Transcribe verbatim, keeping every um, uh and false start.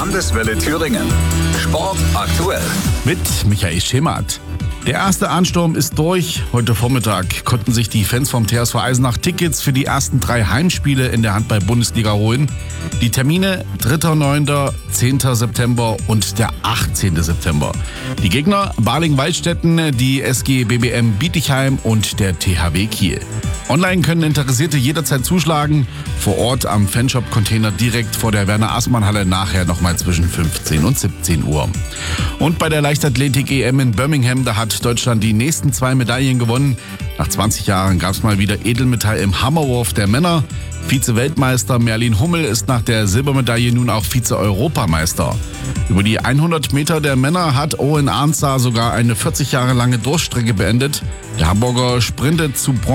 Landeswelle Thüringen. Sport aktuell. Mit Michael Schemert. Der erste Ansturm ist durch. Heute Vormittag konnten sich die Fans vom T S V Eisenach Tickets für die ersten drei Heimspiele in der Handball-Bundesliga holen. Die Termine dritter neunter, zehnter September und der achtzehnter September. Die Gegner Baling-Waldstätten, die S G B B M Bietigheim und der T H W Kiel. Online können Interessierte jederzeit zuschlagen. Vor Ort am Fanshop-Container direkt vor der Werner-Aßmann-Halle nachher nochmal zwischen fünfzehn und siebzehn Uhr. Und bei der Leichtathletik-E M in Birmingham, da hat Deutschland die nächsten zwei Medaillen gewonnen. Nach zwanzig Jahren gab es mal wieder Edelmetall im Hammerwurf der Männer. Vize-Weltmeister Merlin Hummel ist nach der Silbermedaille nun auch Vize-Europameister. Über die hundert Meter der Männer hat Owen Arntzar sogar eine vierzig Jahre lange Durchstrecke beendet. Der Hamburger sprintet zu Bronze